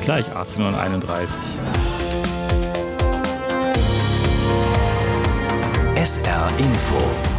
gleich 18:31 Uhr. SR Info.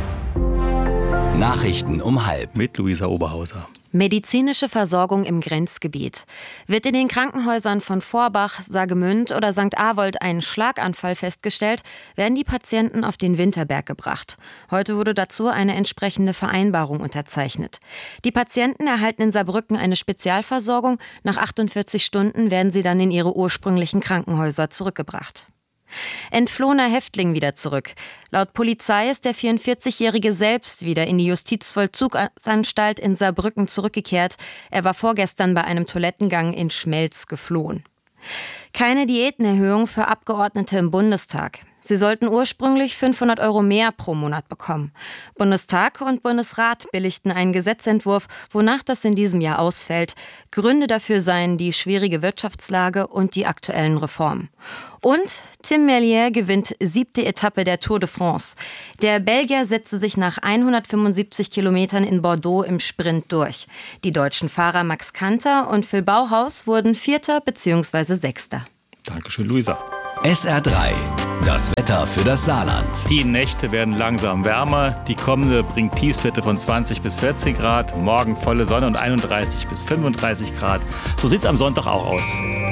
Nachrichten um 12:30. Mit Luisa Oberhauser. Medizinische Versorgung im Grenzgebiet. Wird in den Krankenhäusern von Forbach, Saargemünd oder St. Avold ein Schlaganfall festgestellt, werden die Patienten auf den Winterberg gebracht. Heute wurde dazu eine entsprechende Vereinbarung unterzeichnet. Die Patienten erhalten in Saarbrücken eine Spezialversorgung. Nach 48 Stunden werden sie dann in ihre ursprünglichen Krankenhäuser zurückgebracht. Entflohener Häftling wieder zurück. Laut Polizei ist der 44-Jährige selbst wieder in die Justizvollzugsanstalt in Saarbrücken zurückgekehrt. Er war vorgestern bei einem Toilettengang in Schmelz geflohen. Keine Diätenerhöhung für Abgeordnete im Bundestag. Sie sollten ursprünglich 500 € mehr pro Monat bekommen. Bundestag und Bundesrat billigten einen Gesetzentwurf, wonach das in diesem Jahr ausfällt. Gründe dafür seien die schwierige Wirtschaftslage und die aktuellen Reformen. Und Tim Merlier gewinnt 7. Etappe der Tour de France. Der Belgier setzte sich nach 175 Kilometern in Bordeaux im Sprint durch. Die deutschen Fahrer Max Kanter und Phil Bauhaus wurden 4. bzw. 6. Dankeschön, Luisa. SR3. Das Wetter für das Saarland. Die Nächte werden langsam wärmer. Die kommende bringt Tiefstwerte von 20 bis 14 Grad. Morgen volle Sonne und 31 bis 35 Grad. So sieht's am Sonntag auch aus.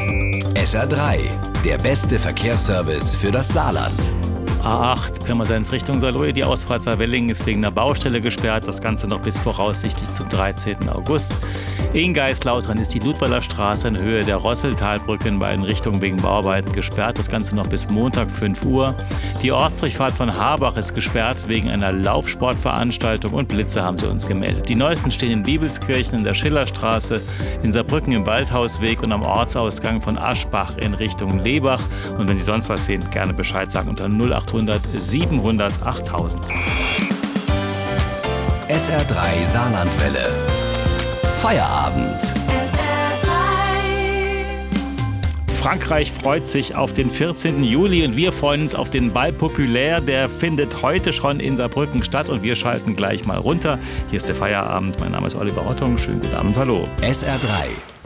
SR3. Der beste Verkehrsservice für das Saarland. A8 Pirmasens Richtung Saarlouis. Die Ausfahrt Saarwellingen ist wegen einer Baustelle gesperrt. Das Ganze noch bis voraussichtlich zum 13. August. In Geislautern ist die Ludweiler Straße in Höhe der Rosseltalbrücke in beiden Richtungen wegen Bauarbeiten gesperrt. Das Ganze noch bis Montag 5 Uhr. Die Ortsdurchfahrt von Harbach ist gesperrt wegen einer Laufsportveranstaltung und Blitze haben sie uns gemeldet. Die neuesten stehen in Bibelskirchen in der Schillerstraße, in Saarbrücken im Waldhausweg und am Ortsausgang von Aschbach in Richtung Lebach. Und wenn Sie sonst was sehen, gerne Bescheid sagen unter 0800 700 8000. SR3 Saarlandwelle. Feierabend. Frankreich freut sich auf den 14. Juli und wir freuen uns auf den Bal Populaire. Der findet heute schon in Saarbrücken statt und wir schalten gleich mal runter. Hier ist der Feierabend. Mein Name ist Oliver Ottung. Schönen guten Abend. Hallo. SR3.